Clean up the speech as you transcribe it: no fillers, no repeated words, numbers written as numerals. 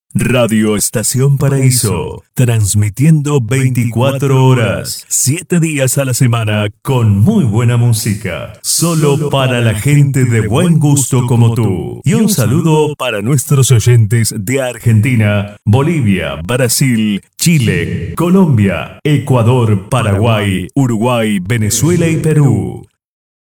Radio Estación Paraíso, transmitiendo 24 horas, 7 días a la semana, con muy buena música, solo para la gente de buen gusto como tú. Y un saludo para nuestros oyentes de Argentina, Bolivia, Brasil, Chile, Colombia, Ecuador, Paraguay, Uruguay, Venezuela y Perú.